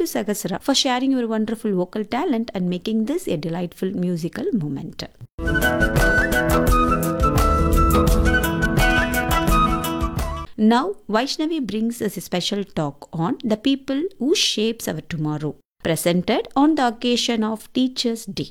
Sagasra, for sharing your wonderful vocal talent and making this a delightful musical moment. Now, Vaishnavi brings us a special talk on the people who shapes our tomorrow, presented on the occasion of Teachers' Day.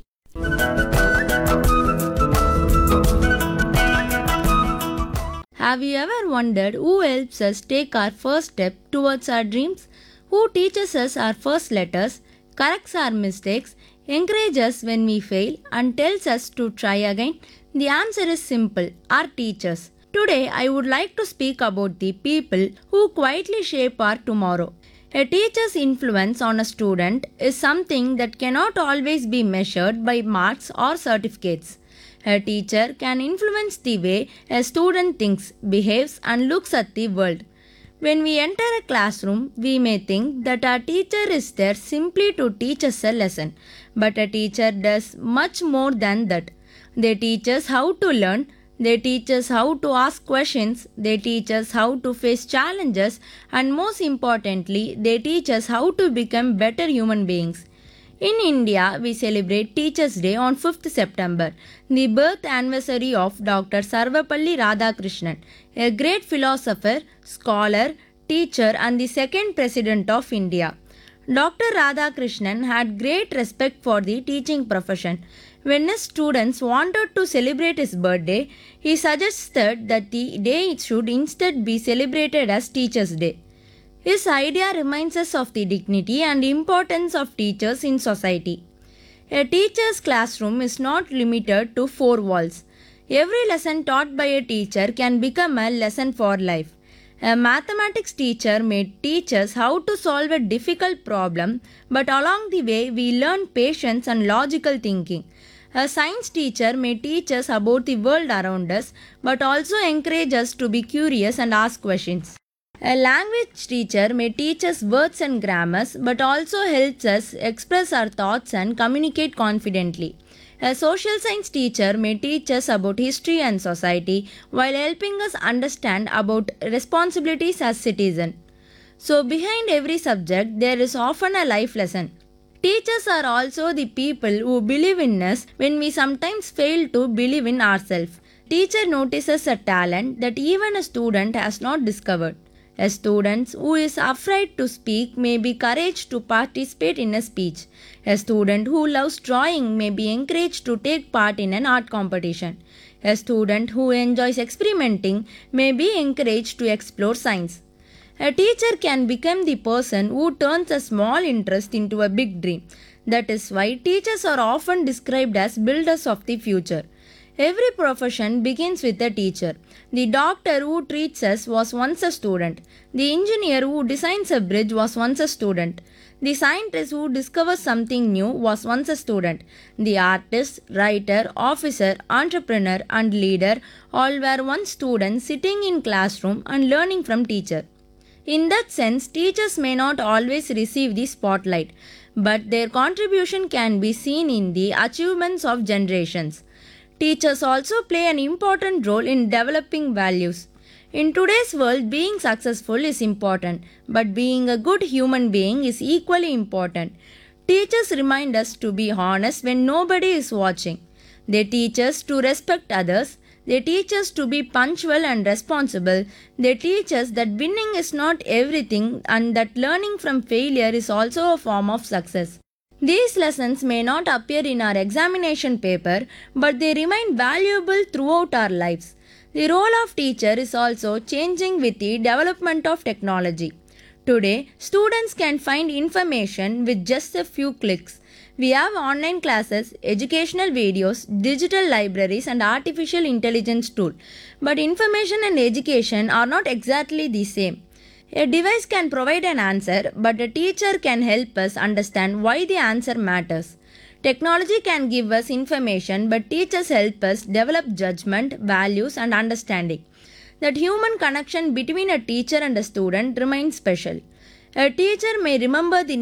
Have you ever wondered who helps us take our first step towards our dreams? Who teaches us our first letters, corrects our mistakes, encourages us when we fail, and tells us to try again? The answer is simple: our teachers. Today, I would like to speak about the people who quietly shape our tomorrow. A teacher's influence on a student is something that cannot always be measured by marks or certificates. A teacher can influence the way a student thinks, behaves, and looks at the world. When we enter a classroom, we may think that our teacher is there simply to teach us a lesson. But a teacher does much more than that. They teach us how to learn, they teach us how to ask questions, they teach us how to face challenges, and most importantly, they teach us how to become better human beings. In India, we celebrate Teachers' Day on 5th September, the birth anniversary of Dr. Sarvapalli Radhakrishnan, a great philosopher, scholar, teacher, and the second President of India. Dr. Radhakrishnan had great respect for the teaching profession. When his students wanted to celebrate his birthday, he suggested that the day should instead be celebrated as Teachers' Day. His idea reminds us of the dignity and importance of teachers in society. A teacher's classroom is not limited to four walls. Every lesson taught by a teacher can become a lesson for life. A mathematics teacher may teach us how to solve a difficult problem, but along the way we learn patience and logical thinking. A science teacher may teach us about the world around us, but also encourage us to be curious and ask questions. A language teacher may teach us words and grammars, but also helps us express our thoughts and communicate confidently. A social science teacher may teach us about history and society while helping us understand about responsibilities as citizens. So, behind every subject, there is often a life lesson. Teachers are also the people who believe in us when we sometimes fail to believe in ourselves. Teacher notices a talent that even a student has not discovered. A student who is afraid to speak may be encouraged to participate in a speech. A student who loves drawing may be encouraged to take part in an art competition. A student who enjoys experimenting may be encouraged to explore science. A teacher can become the person who turns a small interest into a big dream. That is why teachers are often described as builders of the future. Every profession begins with a teacher. The doctor who treats us was once a student. The engineer who designs a bridge was once a student. The scientist who discovers something new was once a student. The artist, writer, officer, entrepreneur, and leader all were once students sitting in classroom and learning from teacher. In that sense, teachers may not always receive the spotlight, but their contribution can be seen in the achievements of generations. Teachers also play an important role in developing values. In today's world, being successful is important, but being a good human being is equally important. Teachers remind us to be honest when nobody is watching. They teach us to respect others. They teach us to be punctual and responsible. They teach us that winning is not everything and that learning from failure is also a form of success. These lessons may not appear in our examination paper, but they remain valuable throughout our lives. The role of teacher is also changing with the development of technology. Today, students can find information with just a few clicks. We have online classes, educational videos, digital libraries, and artificial intelligence tools. But information and education are not exactly the same. A device can provide an answer, but a teacher can help us understand why the answer matters. Technology can give us information, but teachers help us develop judgment, values, and understanding. That human connection between a teacher and a student remains special. A teacher may remember the